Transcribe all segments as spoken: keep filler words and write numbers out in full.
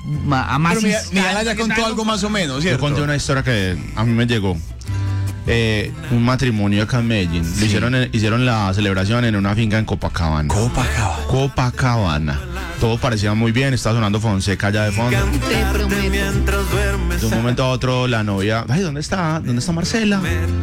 a más. Pero Miguel ya contó algo más o menos, ¿cierto? Yo conté una historia que a mí me llegó. Eh, un matrimonio acá en Medellín. Sí. Lo hicieron, en- hicieron la celebración en una finca en Copacabana. Copacabana. Copacabana. Todo parecía muy bien, estaba sonando Fonseca allá de fondo. Te prometo. De un momento a otro la novia, ay, ¿dónde está? ¿Dónde está Marcela?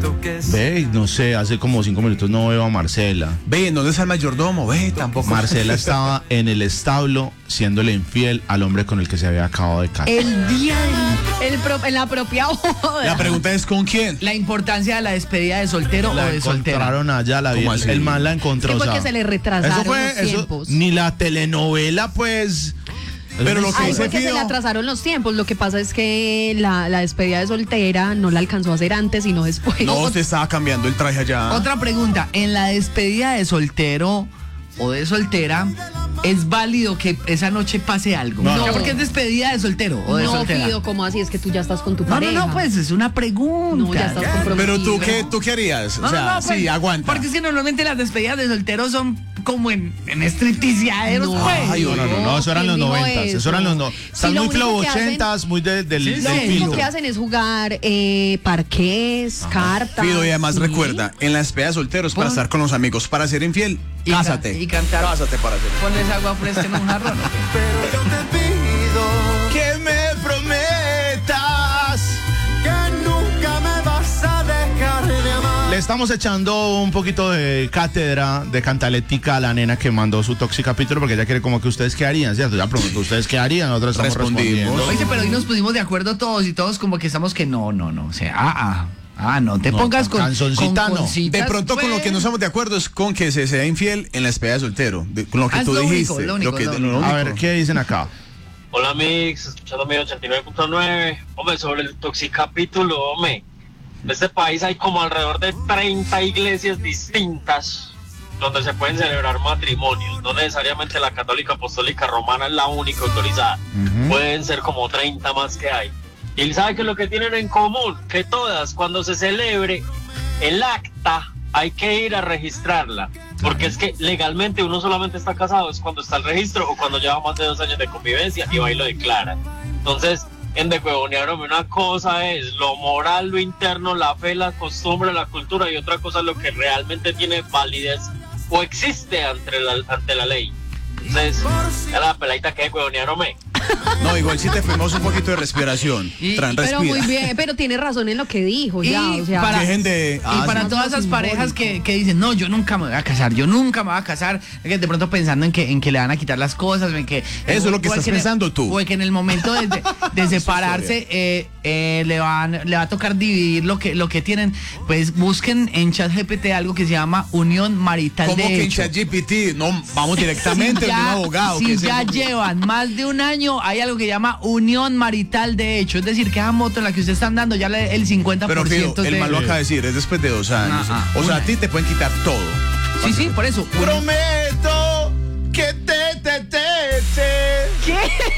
Ve, no sé, hace como cinco minutos no veo a Marcela. Ve, ¿en dónde está el mayordomo? Ve, tampoco. Marcela estaba en el establo siéndole infiel al hombre con el que se había acabado de casar. El día de El, pro, el apropiado. La pregunta es ¿con quién? la importancia de la despedida de soltero La o de soltera. encontraron allá, la vi, ¿Cómo así? el man la encontró. Sí, porque o sea, se le retrasaron eso fue, los eso, tiempos. ni la telenovela, pues. Pero lo que Ay, dice porque se Fido- le atrasaron los tiempos. Lo que pasa es que la, la despedida de soltera no la alcanzó a hacer antes, sino después. No, usted estaba cambiando el traje allá. Otra pregunta, en la despedida de soltero o de soltera, ¿es válido que esa noche pase algo? No, no. Porque es despedida de soltero o de No, soltera. Fido, ¿cómo así? Es que tú ya estás con tu No, no, pareja. no, pues es una pregunta. No, ya estás comprometido. Pero tú qué, tú qué harías? No, O sea, no, no, pues, sí, aguanta. Porque es que normalmente las despedidas de solteros son como en, en stripteaseaderos, No. pues. Ay, No, no, no, no, eso eran los ¿quién dijo noventas, eso eran los no. eso? Están Sí, lo muy único flow que hacen- ochentas, muy de- del, Sí, del Lo sí. único filtro. que hacen es jugar eh, parqués, cartas. Fido, y además sí. recuerda, en la despedida de solteros para Pon- estar con los amigos, para ser infiel, Y ca- cásate. y cantar. Cásate para ser infiel. Pones agua fresca en un jarrón. Pero yo te pido Que me prometas. que nunca me vas a dejar de amar. Le estamos echando un poquito de cátedra, de cantalética a la nena que mandó su Toxic capítulo, porque ella quiere como que ustedes qué harían, ¿cierto? Ya preguntó, ¿ustedes qué harían? Nosotros estamos Respondimos. respondiendo. Oye, pero hoy nos pusimos de acuerdo todos y todos como que estamos que no, no, no. O sea, ah, ah. Ah, no te No, pongas con, canzoncita con no. cositas, De pronto con lo que no pues. estamos de acuerdo es con que se sea infiel en la despedida de soltero. de- con lo que Ah, es tú lo único, dijiste. lo único, que, lo lo único. único. A ver, ¿qué dicen acá? Hola Mix, escuchando mi ochenta y nueve punto nueve. Hombre, sobre el Toxic capítulo, hombre. En este país hay como alrededor de treinta iglesias distintas donde se pueden celebrar matrimonios. No necesariamente la católica apostólica romana es la única autorizada. Ujú. Pueden ser como treinta más que hay. Y sabe que lo que tienen en común, que todas cuando se celebre el acta hay que ir a registrarla. Porque es que legalmente uno solamente está casado es cuando está el registro o cuando lleva más de dos años de convivencia y va y lo declara. Entonces, en de huevonearme, una cosa es lo moral, lo interno, la fe, la costumbre, la cultura, y otra cosa es lo que realmente tiene validez o existe ante la, ante la ley. Entonces, ya la peladita que de huevonearme. No, igual si te fuimos un poquito de respiración. Y- Tran, Pero respira. muy bien, pero tiene razón en lo que dijo, ya, Y o sea. para- Dejen de... Y Ah, para sí. todas esas parejas que, que dicen, no, yo nunca me voy a casar, yo nunca me voy a casar, que de pronto pensando en que, en que le van a quitar las cosas, en que... Eso es lo que o en estás en el- pensando tú. O en que en el momento de, de- de separarse eh, eh, le, van, le va a tocar dividir lo que, lo que tienen, pues busquen en ChatGPT algo que se llama unión marital ¿Cómo de que en hecho. ChatGPT? No, vamos directamente Si a un ya- abogado. Si que es ya el- llevan más de un año, hay algo que llama unión marital de hecho. Es decir, que esa moto en la que usted está andando ya le, el cincuenta por Pero ciento Fido, el de... mal lo acaba de decir, es después de dos años. Ah, ah, o sea, una. a ti te pueden quitar todo. Sí, sí, por eso. Prometo que te, te, te, te. ¿Qué?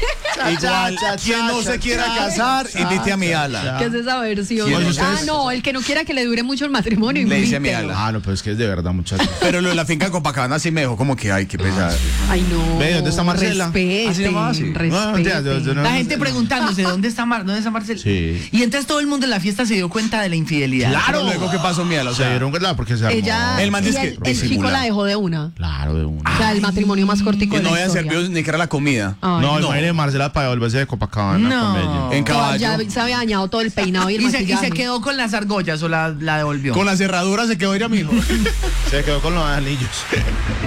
Igual, quien no se quiera casar, invite a mi ala. ¿Qué es esa versión? ¿Quién es? Ah, no, el que no quiera que le dure mucho el matrimonio. Le dice a mi invítelo. ala. Ah, no, pues es que es de verdad, muchachos. Pero lo de la finca de Copacabana sí me dejó como que, ay, qué pesada. Ay, no. Ve, ¿dónde está Marcela? Respeten, ¿Ah, se llamaba así? respeten. No, no, tía, yo- yo no- La gente preguntándose dónde está Mar, dónde está Marcel. Sí. Y entonces todo el mundo en la fiesta se dio cuenta de la infidelidad. Claro, luego qué pasó mi ala. O Se sea, dieron cuenta porque se armó. Ella, El man y dice el, que el chico disimula. la dejó de una. Claro, de una. O sea, el matrimonio más cortico que de no la habían historia. servido ni que era la comida. Ay, No, no. imagínate Marcela para devolverse de Copacabana No. con ella. En que caballo. ya se había dañado todo el peinado y el Y se, y maquillaje. se quedó con las argollas o la, la devolvió. Con la cerradura se quedó ella, mijo. Se quedó con los anillos.